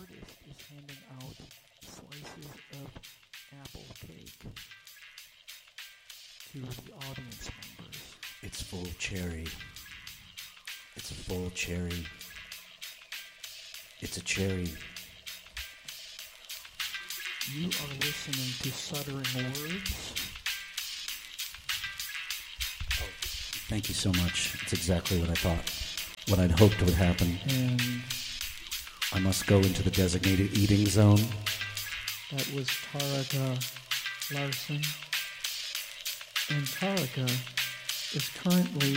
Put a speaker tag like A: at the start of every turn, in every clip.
A: artist is handing out slices of apple cake to the audience members.
B: It's full cherry. It's a full cherry. It's a cherry.
A: You are listening to Stuttering Words.
B: Oh, thank you so much. It's exactly what I thought. What I'd hoped would happen.
A: And
B: I must go into the designated eating zone.
A: that was Tarika Larson. And Tarika is currently,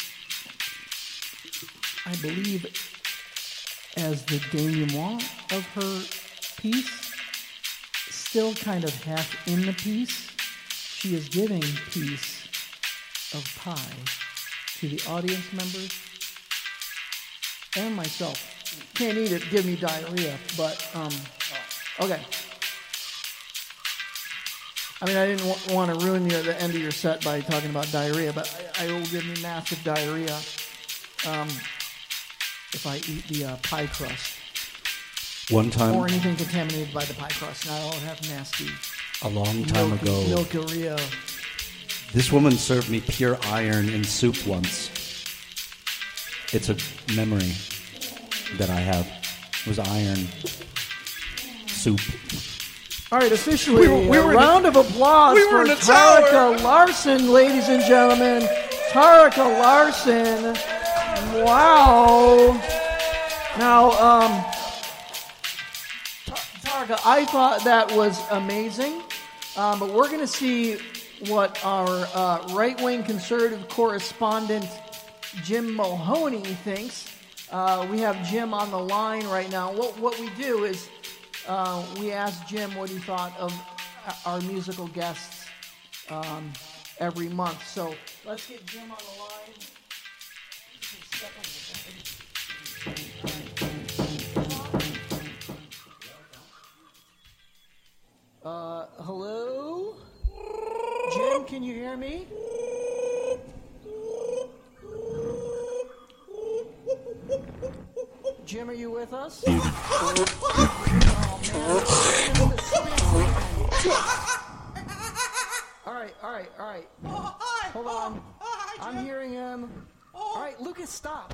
A: I believe, as the denouement of her piece, still kind of half in the piece. She is giving piece of pie to the audience members and myself. Can't eat it, give me diarrhea, but, okay. I mean, I didn't want to ruin the end of your set by talking about diarrhea, but I will give me massive diarrhea if I eat the pie crust.
B: One time,
A: or anything contaminated by the pie crust. Now I'll have nasty.
B: A long time ago,
A: milkaria.
B: This woman served me pure iron in soup once. It's a memory that I have. It was iron soup.
A: All right, officially,
B: we were
A: a round of applause for Tarika Larson, ladies and gentlemen. Tarika Larson. Wow. Now, Tarika, I thought that was amazing, but we're going to see what our right-wing conservative correspondent, Jim Mulhoney, thinks. We have Jim on the line right now. What we do is we ask Jim what he thought of our musical guests every month. So let's get Jim on the line. Hello? Jim, can you hear me? Jim, are you with us? All right. Hold on. I'm hearing him. All right, Lucas, stop.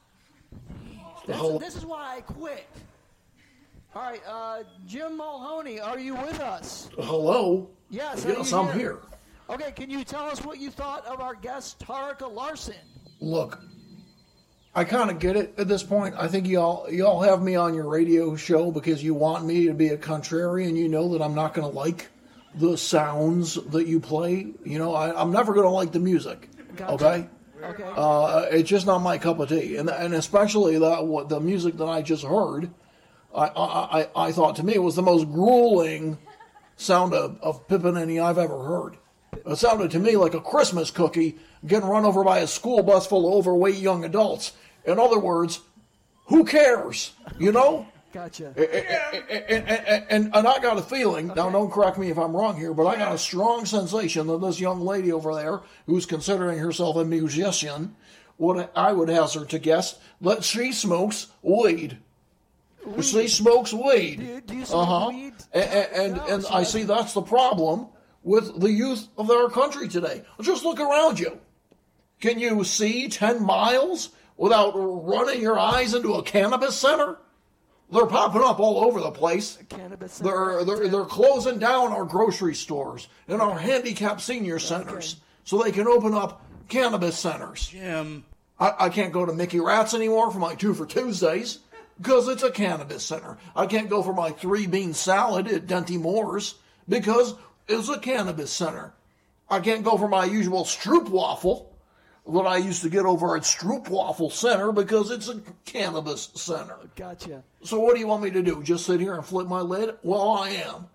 A: This is why I quit. All right, Jim Mulhoney, are you with us?
C: Hello?
A: Yes,
C: I'm here.
A: Okay, can you tell us what you thought of our guest, Tarika Larson?
C: Look, I kind of get it at this point. I think y'all have me on your radio show because you want me to be a contrarian. You know that I'm not going to like the sounds that you play. You know, I'm never going to like the music.
A: Gotcha.
C: Okay? It's just not my cup of tea. And especially the music that I just heard, I thought to me it was the most grueling sound of Pippinini I've ever heard. It sounded to me like a Christmas cookie getting run over by a school bus full of overweight young adults. In other words, who cares? You know?
A: Gotcha.
C: And I got a feeling, now don't correct me if I'm wrong here, but I got a strong sensation that this young lady over there, who's considering herself a musician, what I would hazard to guess, that she smokes weed. She smokes weed.
A: Do you smoke weed?
C: And I see that's the problem with the youth of our country today. Just look around you. Can you see 10 miles without running your eyes into a cannabis center? They're popping up all over the place. They're closing down our grocery stores and our handicapped senior centers so they can open up cannabis centers.
B: Jim.
C: I can't go to Mickey Rat's anymore for my 2 for Tuesdays because it's a cannabis center. I can't go for my 3-bean salad at Denty Moore's because it's a cannabis center. I can't go for my usual Stroopwafel that I used to get over at Stroopwafel Center because it's a cannabis center.
A: Gotcha.
C: So what do you want me to do? Just sit here and flip my lid? Well, I am.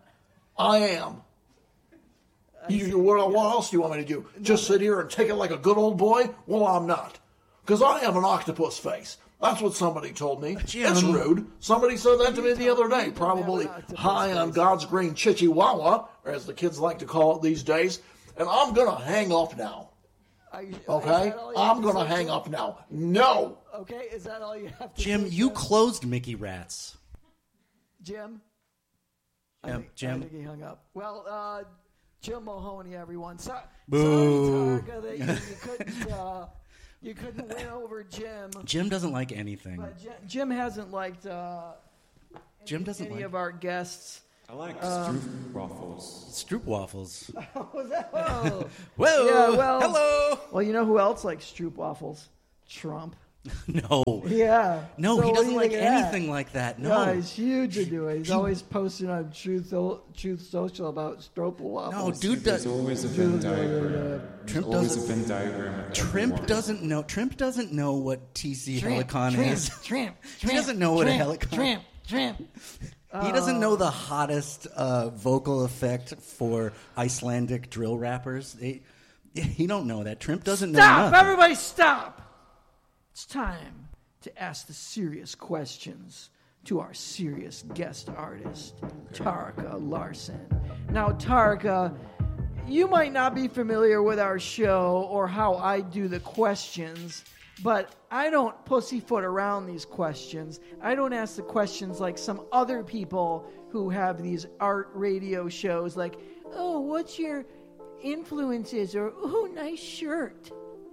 C: What else do you want me to do? Just sit here and take it like a good old boy? Well, I'm not. Because I have an octopus face. That's what somebody told me.
B: Jim.
C: It's rude. Somebody said that to me the other day, probably high on God's green chihuahua, or as the kids like to call it these days. And I'm going to hang up now. Okay? I'm going to hang up now. No.
A: Okay, is that all you have to
B: Jim,
A: say?
B: you closed Mickey Rat's.
A: Jim?
B: Jim.
A: I think he hung up. Well, Jim Mahoney, everyone.
B: Boo.
A: Sorry, Tarka, that you couldn't win over Jim.
B: Jim doesn't like anything.
A: But Jim hasn't liked any of our guests.
D: I like Stroop waffles.
B: Stroop waffles.
A: Whoa.
B: Whoa.
A: Yeah, well,
B: hello.
A: Well, you know who else likes Stroop waffles? Trump.
B: No.
A: Yeah.
B: No,
A: So
B: he
A: what
B: doesn't
A: do you
B: like
A: think of that?
B: anything like that. No.
A: No, he's huge into it. He's always posting on Truth Social about Stroop waffles.
B: No, dude
D: There's
B: does.
D: always a Venn diagram. There's
B: Trimp
D: always a
B: doesn't-
D: Venn diagram. with
B: Trimp
D: everyone.
B: doesn't know. Trimp doesn't know what TC Helicon is.
A: Tramp.
B: He doesn't know what a Helicon.
A: Tramp.
B: He doesn't know the hottest vocal effect for Icelandic drill rappers. He don't know that. Trimp doesn't know
A: Stop!
B: nothing.
A: Everybody stop! It's time to ask the serious questions to our serious guest artist, Tarka Larson. Now, Tarka, you might not be familiar with our show or how I do the questions, but I don't pussyfoot around these questions. I don't ask the questions like some other people who have these art radio shows like, oh, what's your influences? Or, oh, nice shirt.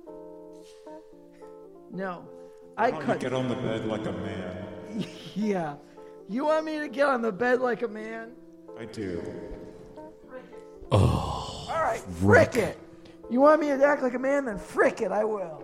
A: No.
D: Why don't you get on the bed like a man?
A: Yeah. You want me to get on the bed like a man?
D: I do.
A: All right, frick it. You want me to act like a man? Then frick it, I will.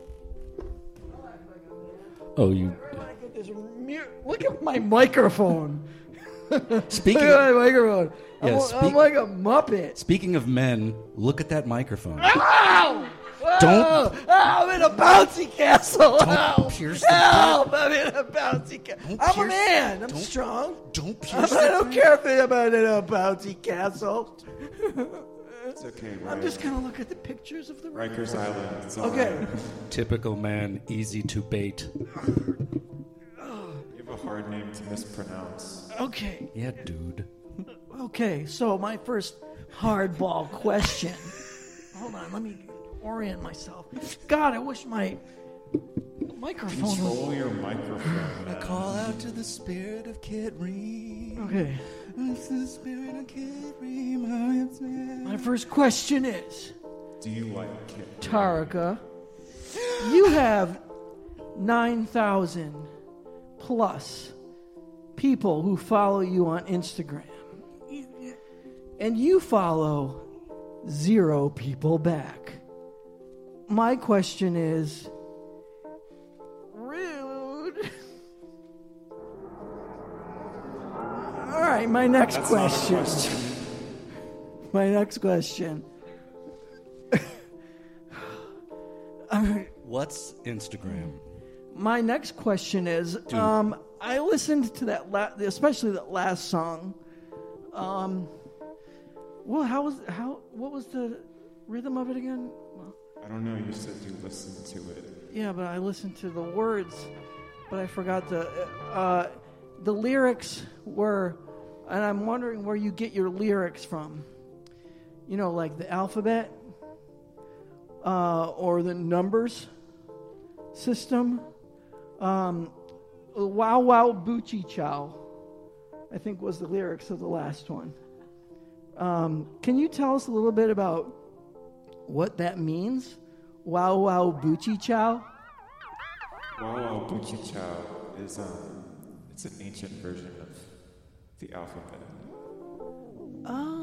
B: Oh, you.
A: Look at my microphone.
B: Speaking
A: Look at my microphone.
B: Yeah,
A: I'm like a Muppet.
B: Speaking of men, look at that microphone.
A: Ow!
B: Don't-
A: Oh, I'm in a bouncy castle.
B: Don't pierce the
A: Help! I'm in a bouncy castle.
B: Don't
A: I'm a
B: pierce-
A: man. I'm
B: don't-
A: strong.
B: Don't
A: I
B: pierce
A: don't care if I'm in a bouncy castle.
D: It's okay, Ryan.
A: I'm just gonna look at the pictures of the room.
D: Rikers Island. It's all
A: Okay.
D: right.
B: Typical man, easy to bait.
D: You have a hard name to mispronounce.
A: Okay.
B: Yeah, dude.
A: Okay. So my first hardball question. Hold on. Let me orient myself. God, I wish my microphone was.
D: Control your microphone, man.
B: Call out to the spirit of Kid Reem.
A: Okay.
B: It's the spirit of Kid Reem.
A: My first question is,
D: Do you like it?
A: Tarka, you have 9,000 plus people who follow you on Instagram. And you follow 0 people back. My question is, rude. All right, my next
D: That's not a
A: question.
D: question.
A: My next question.
B: What's Instagram?
A: My next question is, I listened to that, especially that last song. Well, what was the rhythm of it again? Well,
D: I don't know. You said you listened to it.
A: yeah, but I listened to the words, but I forgot the lyrics were, and I'm wondering where you get your lyrics from. You know, like the alphabet, or the numbers system. Wow Wow Bucci Chow, I think was the lyrics of the last one. Can you tell us a little bit about what that means? Wow Wow Bucci Chow?
D: Wow Wow Bucci Chow is it's an ancient version of the alphabet.
A: Oh.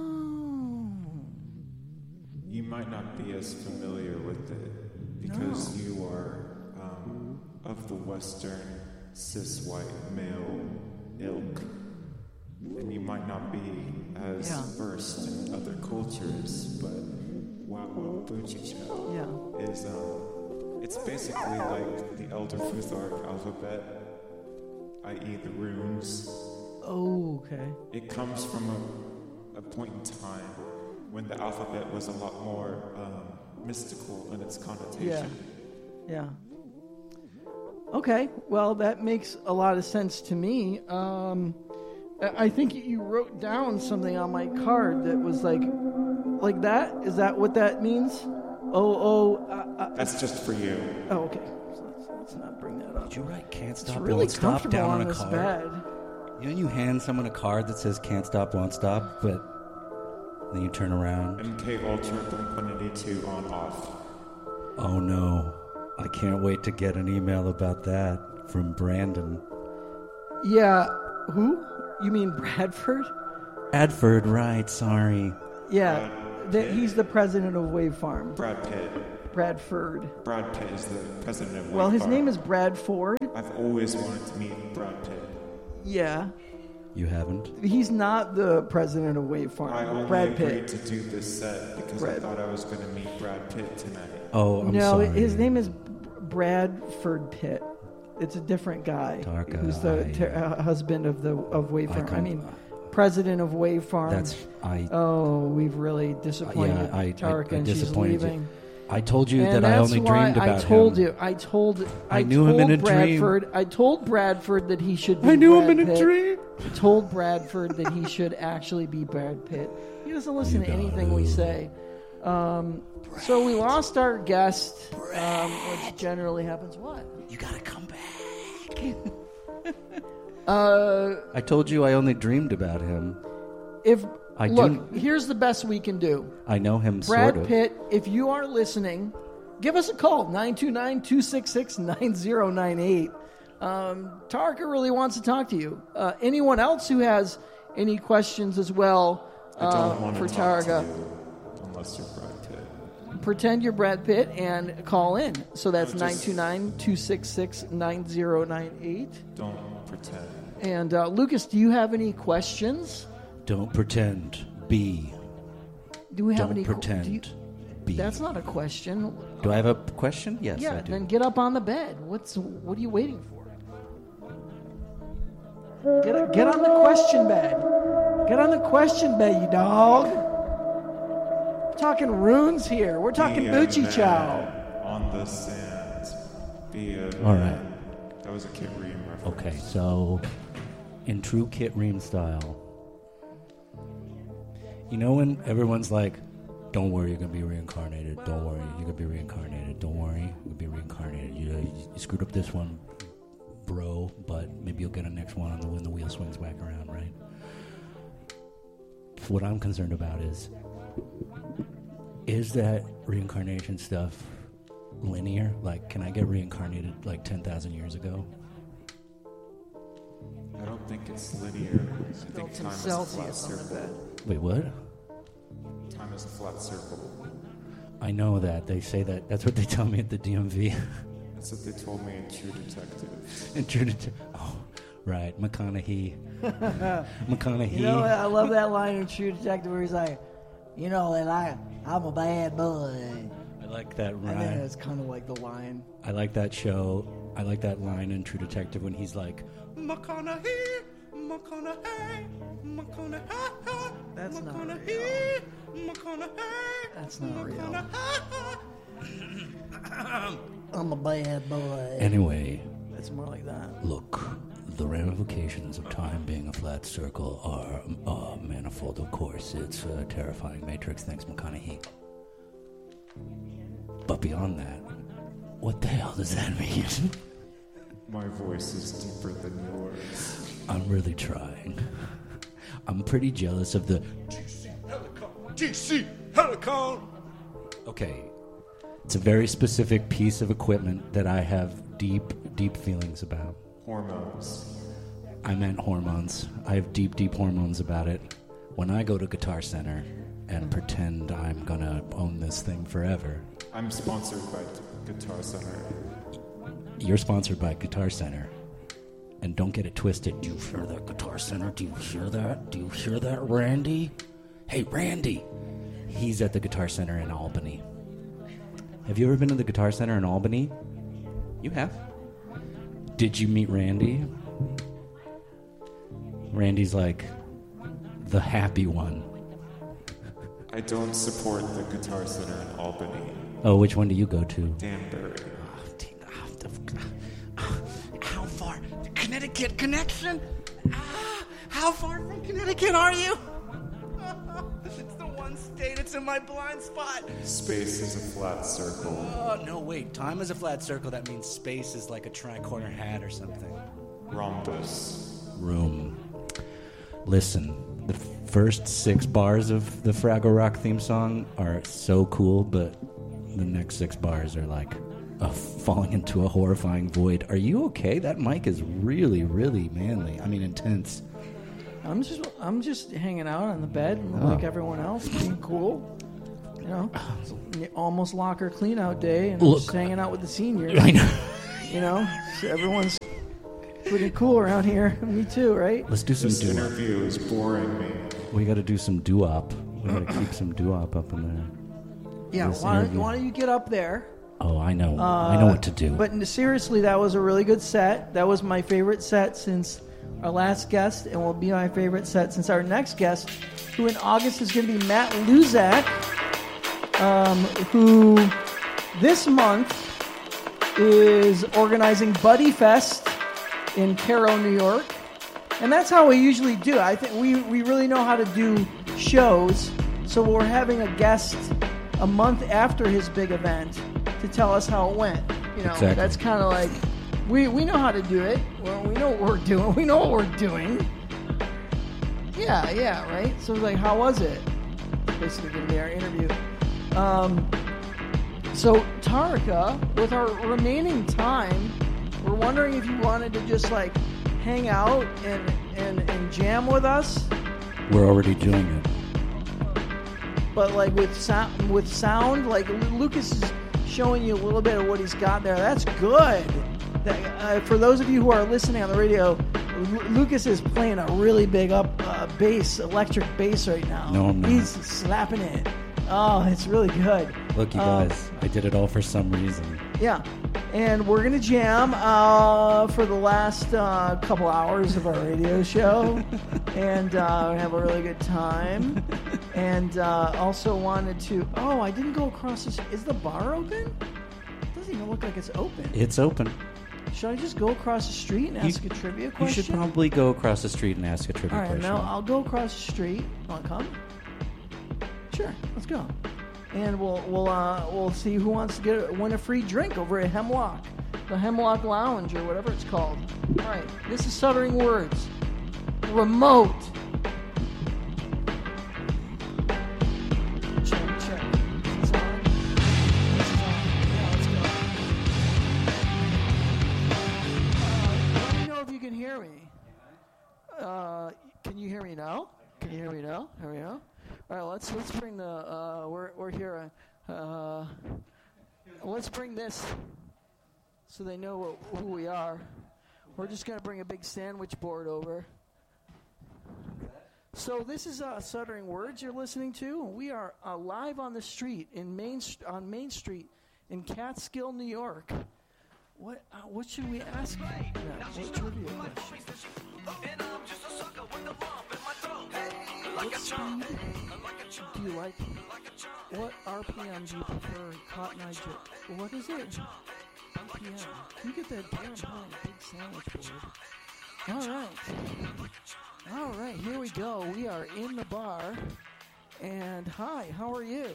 D: You might not be as familiar with it because you are of the Western cis white male ilk, and you might not be as versed in other cultures. But Wow Wow Bucci Chow is it's basically like the Elder Futhark alphabet, i.e. the runes.
A: Oh, okay.
D: It comes from a point in time when the alphabet was a lot more mystical in its connotation.
A: Yeah. Okay, well, that makes a lot of sense to me. I think you wrote down something on my card that was like that. Is that what that means?
D: That's just for you.
A: Oh, okay. So let's not bring that up.
B: Did you write "Can't
A: It's
B: Stop,
A: really
B: Won't Stop"
A: comfortable
B: down
A: on
B: on a
A: this
B: card?
A: bed.
B: You know, you hand someone a card that says "Can't stop, won't stop," but then you turn around.
D: MK Ultra Blink-182 on off.
B: Oh no! I can't wait to get an email about that from Brandon.
A: Yeah, who? You mean Bradford?
B: Adford, right? Sorry.
A: Yeah, he's the president of Wave Farm.
D: Brad Pitt.
A: Bradford.
D: Brad Pitt is the president of Wave
A: Well, his
D: Farm.
A: name is Bradford.
D: I've always wanted to meet Brad Pitt.
A: Yeah.
B: You haven't?
A: He's not the president of Wave Farm.
D: I only
A: Brad
D: agreed
A: Pitt.
D: to do this set because I thought I was going to meet Brad Pitt tonight.
B: Oh, I'm
A: no,
B: sorry.
A: his name is Bradford Pitt. It's a different guy.
B: Tarka,
A: who's the husband of Wave Farm. I mean, president of Wave Farm. Oh, we've really disappointed Tarka, and she's leaving.
B: You. I told you
A: and
B: that I only dreamed about him.
A: I
B: knew him in a
A: Bradford,
B: dream.
A: I told Bradford that he should be
B: I knew
A: Brad
B: him in
A: Pitt.
B: a dream.
A: I told Bradford that he should actually be Brad Pitt. He doesn't listen to anything we say. So we lost our guest, which generally happens. What?
B: You gotta come back. I told you I only dreamed about him.
A: Here's the best we can do.
B: I know him
A: Brad
B: sort of.
A: Pitt, if you are listening, give us a call, 929-266-9098. Tarka really wants to talk to you. Anyone else who has any questions as well
D: I don't want
A: for
D: to talk
A: Targa,
D: to you unless you're Brad Pitt.
A: pretend you're Brad Pitt and call in. So that's
D: No, just-
A: 929-266-9098.
D: Don't pretend.
A: And Lucas, do you have any questions?
B: Don't pretend. Be.
A: Do we have
B: Don't
A: any?
B: pretend. Be.
A: That's not a question.
B: Do I have a question? Yes,
A: Yeah,
B: I do.
A: then get up on the bed. What are you waiting for? Get on the question bed. Get on the question bed, you dog. We're talking runes here. We're talking
D: Be a
A: Bucci
D: man
A: Chow.
D: on the sands. Be a
B: All
D: man.
B: right.
D: That was a Kid Ream reference.
B: Okay, so in true Kit Ream style, you know when everyone's like, don't worry, you're going to be reincarnated. Don't worry, you're going to be reincarnated. Don't worry, you're going to be reincarnated. You screwed up this one, bro, but maybe you'll get a next one when the wheel swings back around, right? What I'm concerned about is that reincarnation stuff linear? Like, can I get reincarnated like 10,000 years ago?
D: I don't think it's linear. I think time is a flat
A: Celsius on the
D: circle.
A: bed.
B: Wait, what?
D: Time is a flat circle.
B: I know that. They say that. That's what they tell me at the DMV.
D: That's what they told me in True Detective.
B: Oh, right. McConaughey. McConaughey.
A: You know, I love that line in True Detective where he's like, you know, I'm a bad boy.
B: I like that
A: I think
B: line.
A: that's kind of like the line.
B: I like that show. I like that line in True Detective when he's like, McConaughey, McConaughey, McConaughey.
A: That's not
B: McConaughey, McConaughey.
A: That's not real.
B: McConaughey.
A: I'm a bad boy.
B: Anyway,
A: It's more like that.
B: look, the ramifications of time being a flat circle are manifold, of course. It's a terrifying matrix, thanks McConaughey. But beyond that, what the hell does that mean?
D: My voice is deeper than yours.
B: I'm really trying. I'm pretty jealous of the
D: DC Helicon!
B: Okay, it's a very specific piece of equipment that I have deep, deep feelings about.
D: Hormones.
B: I meant hormones. I have deep, deep hormones about it. When I go to Guitar Center and pretend I'm gonna own this thing forever.
D: I'm sponsored by Guitar Center.
B: You're sponsored by Guitar Center. And don't get it twisted. Do you hear that, Guitar Center? Do you hear that? Do you hear that, Randy? Hey, Randy! He's at the Guitar Center in Albany. Have you ever been to the Guitar Center in Albany? You have. Did you meet Randy? Randy's like the happy one.
D: I don't support the Guitar Center in Albany.
B: Oh, which one do you go to?
D: Danbury.
B: How far? The Connecticut connection? How far from Connecticut are you? It's the one state it's in my blind spot.
D: Space is a flat circle.
B: Oh, no, wait. Time is a flat circle. That means space is like a tricorner hat or something.
D: Rhombus.
B: Room. Listen, the first 6 bars of the Fraggle Rock theme song are so cool, but the next 6 bars are like falling into a horrifying void. Are you okay? That mic is really, really manly. I mean, intense.
A: I'm just hanging out on the bed like everyone else, being cool. You know, almost locker clean out day, and just hanging out with the seniors.
B: I know.
A: You know, so everyone's pretty cool around here. Me too, right?
B: Let's do some
D: This
B: doo-wop.
D: interview is boring me.
B: We got to do some doo-wop. We got to keep some doo-wop up in there.
A: Yeah,
B: This
A: why
B: interview.
A: don't you get up there?
B: Oh, I know. I know what to do.
A: But seriously, that was a really good set. That was my favorite set since our last guest, and will be my favorite set since our next guest, who in August is going to be Matt Luzak, who this month is organizing Buddy Fest in Cairo, New York. And that's how we usually do it. I think we really know how to do shows, so we're having a guest a month after his big event to tell us how it went. You know,
B: Exactly.
A: That's kind of like, we know how to do it. Well, we know what we're doing. We know what we're doing. Yeah, right? So like, how was it? Basically going to be our interview. So Tarika, with our remaining time, we're wondering if you wanted to just like hang out and jam with us,
B: We're already doing it.
A: but like with sound, like Lucas is showing you a little bit of what he's got there. That's good. For those of you who are listening on the radio, Lucas is playing a really big bass, electric bass right now.
B: No, I'm not.
A: He's slapping it. Oh, it's really good.
B: Look, you guys, I did it all for some reason.
A: Yeah, and we're gonna jam for the last couple hours of our radio show, and have a really good time. And also wanted to. Oh, I didn't go across this. Is the bar open? It doesn't even look like it's open.
B: It's open.
A: Should I just go across the street and ask a trivia
B: You
A: question?
B: should probably go across the street and ask a trivia
A: All right,
B: question.
A: now I'll go across the street. Want to come? Sure, let's go. And we'll see who wants to win a free drink over at Hemlock, the Hemlock Lounge or whatever it's called. All right, this is Stuttering Words. Remote. Check. Is this on? This is on. Yeah, let's go. Let me know if you can hear me. Can you hear me now? Can you hear me now? Here we go. All right, let's bring the we're here. Let's bring this so they know who we are. We're just gonna bring a big sandwich board over. So this is Stuttering Words you're listening to. We are live on the street on Main Street in Catskill, New York. What should we ask? Yeah, what trivia question? What speed do you like? What RPM do you prefer? Cotton Eye Joe. What is it? RPM. You get that damn behind a big sandwich board. All right, here we go. We are in the bar. And hi, how are you?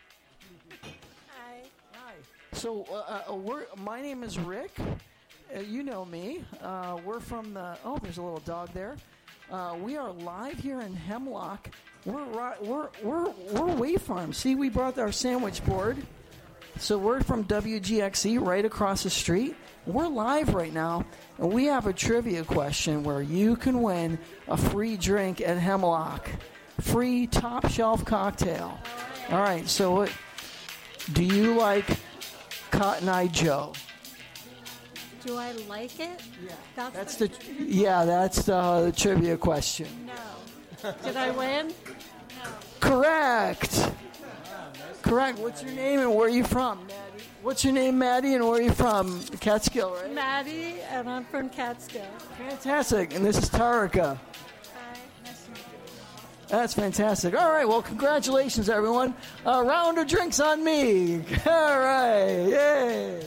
E: Hi.
A: So, my name is Rick. You know me. We're from the. Oh, there's a little dog there. We are live here in Hemlock. We're Wayfarm. See, we brought our sandwich board. So we're from WGXE right across the street. We're live right now, and we have a trivia question where you can win a free drink at Hemlock. Free top shelf cocktail. All right, so do you like Cotton Eye Joe?
E: Do I like it?
A: Yeah. That's the trivia question.
E: No. Did I win?
A: Correct. What's your name and where are you from, Maddie? What's your name, Maddie, and where are you from? Catskill, right?
E: Maddie, and I'm from Catskill.
A: Fantastic. And this is Tarika.
E: Hi. Nice to meet you.
A: That's fantastic. All right. Well, congratulations, everyone. A round of drinks on me. All right. Yay.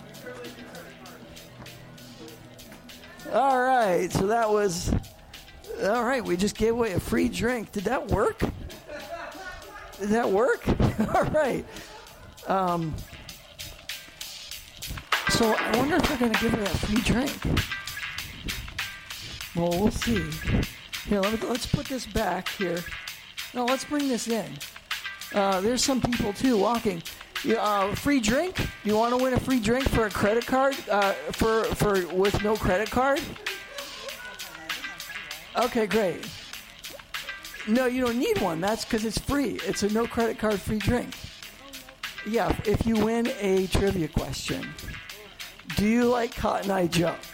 A: All right. So that was. All right. We just gave away a free drink. Did that work? Did that work? All right. So I wonder if they're going to give her that free drink. Well, we'll see. Here, let's put this back here. No, let's bring this in. There's some people too walking. Free drink? Do you want to win a free drink for a credit card? For with no credit card? Okay, great. No, you don't need one. That's because it's free. It's a no credit card free drink. Yeah, if you win a trivia question. Do you like Cotton Eye Joe?